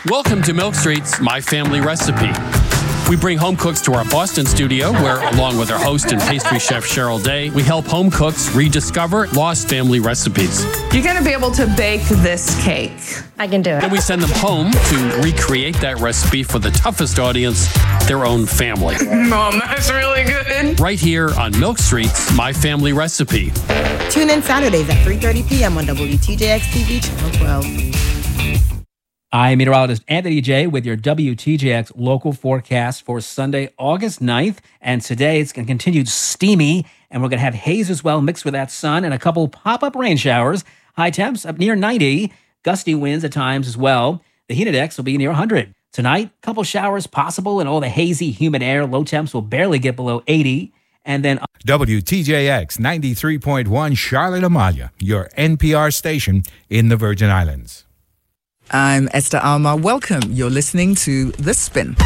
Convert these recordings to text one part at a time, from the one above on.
Welcome to Milk Street's My Family Recipe. We bring home cooks to our Boston studio where, along with our host and pastry chef Cheryl Day, we help home cooks rediscover lost family recipes. You're going to be able to bake this cake. I can do it. Then we send them home to recreate that recipe for the toughest audience, their own family. Mom, that's really good. Right here on Milk Street's My Family Recipe. Tune in Saturdays at 3:30 p.m. on WTJX TV Channel 12. I'm meteorologist Anthony J. with your WTJX local forecast for Sunday, August 9th. And today it's going to continue steamy, and we're going to have haze as well mixed with that sun and a couple pop-up rain showers. High temps up near 90, gusty winds at times as well. The heat index will be near 100. Tonight, a couple showers possible and all the hazy, humid air. Low temps will barely get below 80. And then WTJX 93.1 Charlotte Amalia, your NPR station in the Virgin Islands. I'm Esther Alma. Welcome. You're listening to The Spin.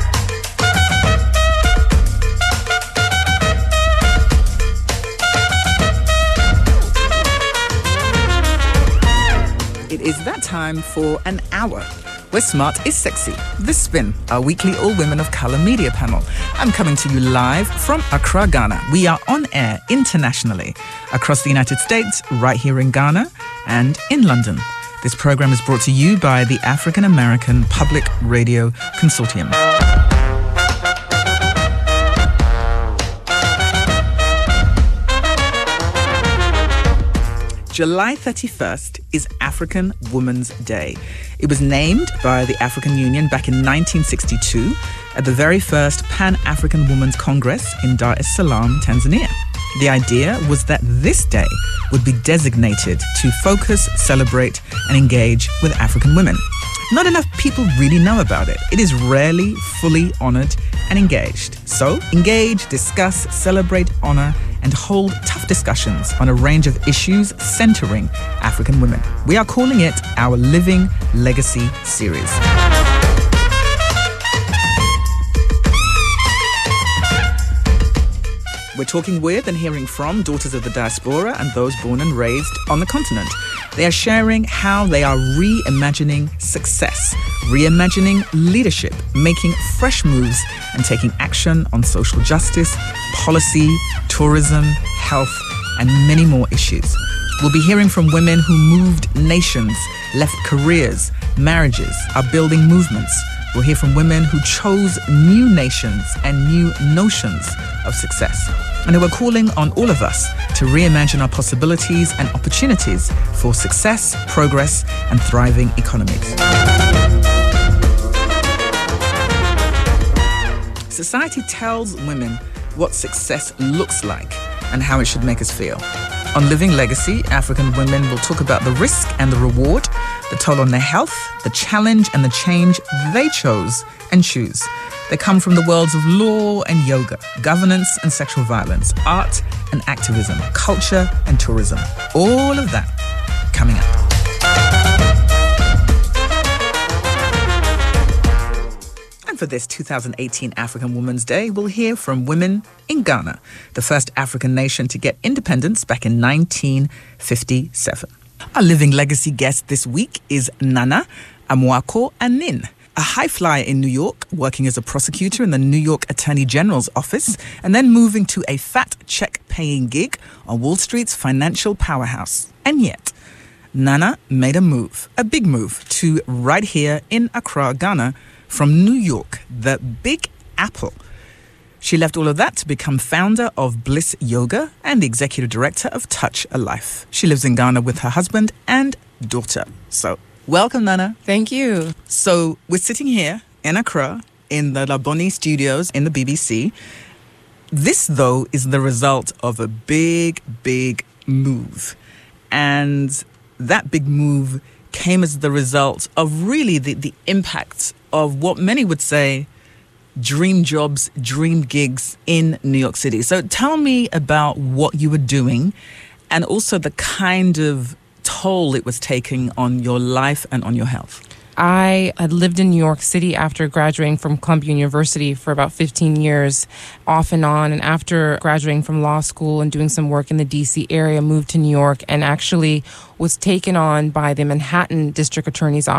It is that time for an hour where smart is sexy. The Spin, our weekly all-women of color media panel. I'm coming to you live from Accra, Ghana. We are on air internationally across the United States, right here in Ghana, and in London. This program is brought to you by the African American Public Radio Consortium. July 31st is African Women's Day. It was named by the African Union back in 1962 at the very first Pan-African Women's Congress in Dar es Salaam, Tanzania. The idea was that this day would be designated to focus, celebrate, and engage with African women. Not enough people really know about it. It is rarely fully honored and engaged. So, engage, discuss, celebrate, honor, and hold tough discussions on a range of issues centering African women. We are calling it our Living Legacy series. We're talking with and hearing from daughters of the diaspora and those born and raised on the continent. They are sharing how they are reimagining success, reimagining leadership, making fresh moves, and taking action on social justice, policy, tourism, health, and many more issues. We'll be hearing from women who moved nations, left careers, marriages, are building movements. We'll hear from women who chose new nations and new notions of success. And who are calling on all of us to reimagine our possibilities and opportunities for success, progress, and thriving economies. Society tells women what success looks like and how it should make us feel. On Living Legacy, African women will talk about the risk and the reward, the toll on their health, the challenge and the change they chose and choose. They come from the worlds of law and yoga, governance and sexual violence, art and activism, culture and tourism. All of that coming up. And for this 2018 African Women's Day, we'll hear from women in Ghana, the first African nation to get independence back in 1957. Our Living Legacy guest this week is Nana Amoako Anin, a high flyer in New York, working as a prosecutor in the New York Attorney General's office, and then moving to a fat check-paying gig on Wall Street's financial powerhouse. And yet, Nana made a big move, to right here in Accra, Ghana, from New York, the Big Apple. She left all of that to become founder of Bliss Yoga and the executive director of Touch a Life. She lives in Ghana with her husband and daughter. So, welcome, Nana. Thank you. So, we're sitting here in Accra in the Laboni studios in the BBC. This, though, is the result of a big, big move. And that big move came as the result of really the impact of what many would say dream jobs, dream gigs in New York City. So tell me about what you were doing and also the kind of toll it was taking on your life and on your health. I had lived in New York City after graduating from Columbia University for about 15 years, off and on. And after graduating from law school and doing some work in the D.C. area, moved to New York and actually was taken on by the Manhattan District Attorney's Office